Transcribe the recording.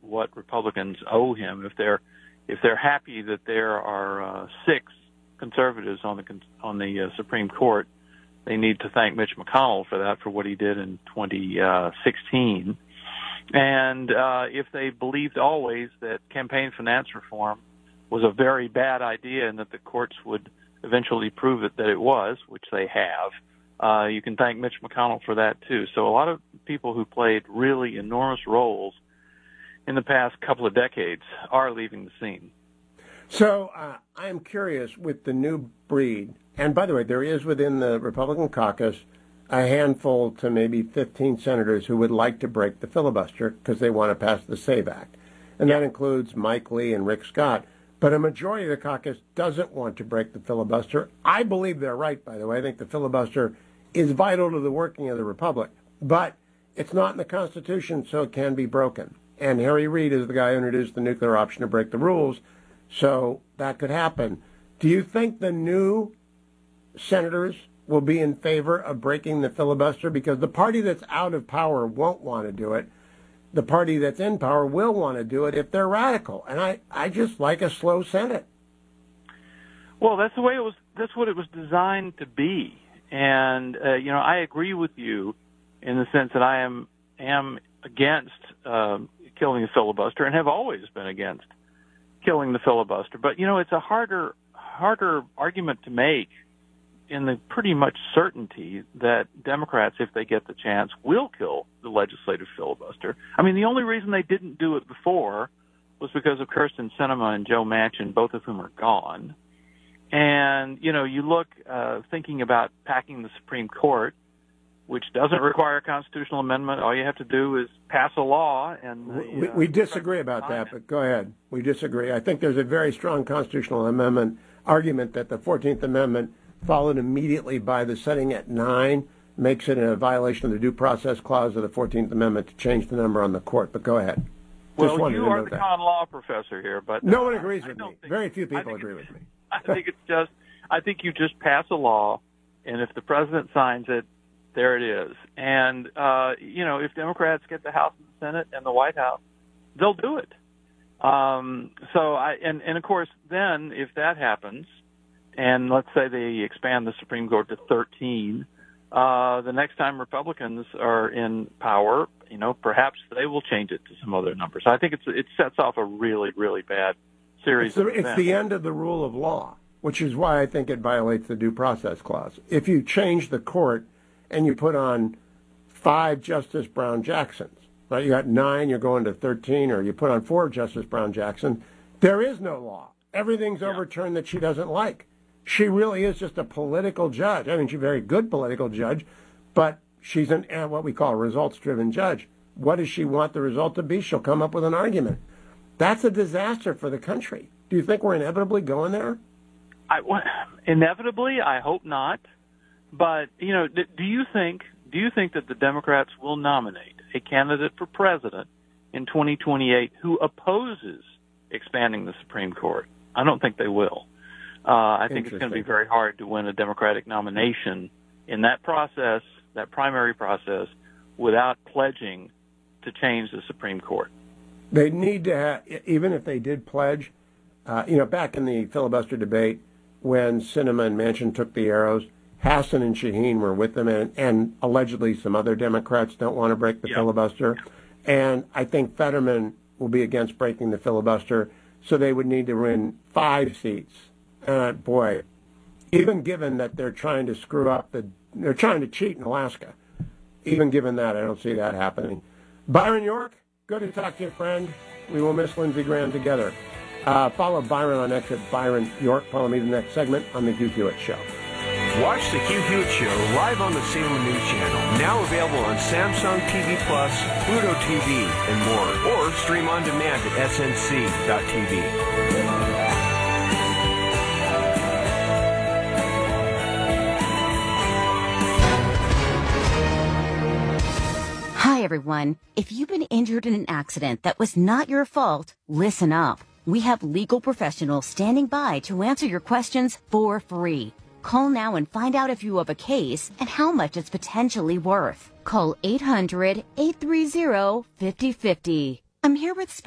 what Republicans owe him. If they're happy that there are 6 conservatives on the Supreme Court, they need to thank Mitch McConnell for that, for what he did in 2016. And if they believed always that campaign finance reform was a very bad idea and that the courts would eventually prove it that it was, which they have, you can thank Mitch McConnell for that too. So a lot of people who played really enormous roles in the past couple of decades are leaving the scene. So I'm curious with the new breed, and by the way, there is within the Republican caucus a handful to maybe 15 senators who would like to break the filibuster because they want to pass the SAVE Act. And that includes Mike Lee and Rick Scott. But a majority of the caucus doesn't want to break the filibuster. I believe they're right, by the way. I think the filibuster is vital to the working of the Republic. But it's not in the Constitution, so it can be broken. And Harry Reid is the guy who introduced the nuclear option to break the rules, so that could happen. Do you think the new senators will be in favor of breaking the filibuster? Because the party that's out of power won't want to do it. The party that's in power will want to do it if they're radical. And I just like a slow Senate. Well, that's the way it was. That's what it was designed to be. And, I agree with you in the sense that I am against killing the filibuster and have always been against killing the filibuster. But, it's a harder argument to make in the pretty much certainty that Democrats, if they get the chance, will kill the legislative filibuster. I mean, the only reason they didn't do it before was because of Kyrsten Sinema and Joe Manchin, both of whom are gone. And, you look, thinking about packing the Supreme Court, which doesn't require a constitutional amendment. All you have to do is pass a law. And we disagree about that, but go ahead. We disagree. I think there's a very strong constitutional amendment argument that the 14th Amendment, followed immediately by the setting at 9, makes it a violation of the Due Process Clause of the 14th Amendment to change the number on the court. But go ahead. Well, you are the con law professor here, but no one agrees with me. Very few people agree with me. I think you just pass a law, and if the president signs it, there it is. And if Democrats get the House and the Senate and the White House, they'll do it. And of course, then if that happens, and let's say they expand the Supreme Court to 13, the next time Republicans are in power, perhaps they will change it to some other numbers. I think it sets off a really, really bad series of events. It's the end of the rule of law, which is why I think it violates the Due Process Clause. If you change the court and you put on 5 Justice Brown Jacksons, right? You got 9, you're going to 13, or you put on 4 Justice Brown Jackson, there is no law. Everything's overturned that she doesn't like. She really is just a political judge. I mean, she's a very good political judge, but she's what we call a results-driven judge. What does she want the result to be? She'll come up with an argument. That's a disaster for the country. Do you think we're inevitably going there? Inevitably, I hope not. But, do you think that the Democrats will nominate a candidate for president in 2028 who opposes expanding the Supreme Court? I don't think they will. I think it's going to be very hard to win a Democratic nomination in that process, that primary process, without pledging to change the Supreme Court. They need to have, even if they did pledge, back in the filibuster debate when Sinema and Manchin took the arrows, Hassan and Shaheen were with them, and allegedly some other Democrats don't want to break the filibuster. And I think Fetterman will be against breaking the filibuster, so they would need to win 5 seats. Boy, even given that they're trying to they're trying to cheat in Alaska, even given that, I don't see that happening. Byron York, good to talk to you, friend. We will miss Lindsey Graham together. Follow Byron on X at Byron York. Follow me the next segment on The Hugh Hewitt Show. Watch The Hugh Hewitt Show live on the Salem News Channel. Now available on Samsung TV Plus, Pluto TV, and more. Or stream on demand at snc.tv. Hi, everyone. If you've been injured in an accident that was not your fault, listen up. We have legal professionals standing by to answer your questions for free. Call now and find out if you have a case and how much it's potentially worth. Call 800-830-5050. I'm here with